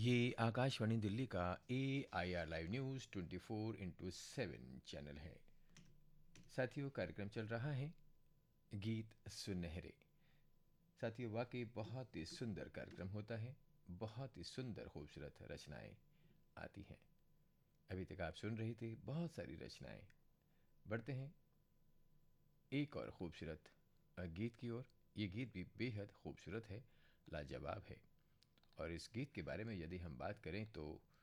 ये आकाशवाणी दिल्ली का AIR live news 24/7 channel है। साथियों, कार्यक्रम चल रहा है गीत सुनहरे। साथियों, वाकई बहुत ही सुंदर कार्यक्रम होता है, बहुत ही सुंदर खूबसूरत रचनाएं आती हैं। अभी तक आप सुन रही थी बहुत सारी रचनाएं। बढ़ते हैं एक और खूबसूरत गीत की ओर। ये गीत भी बेहद खूबसूरत है, लाजवाब है। और इस गीत के बारे में यदि हम बात करें तो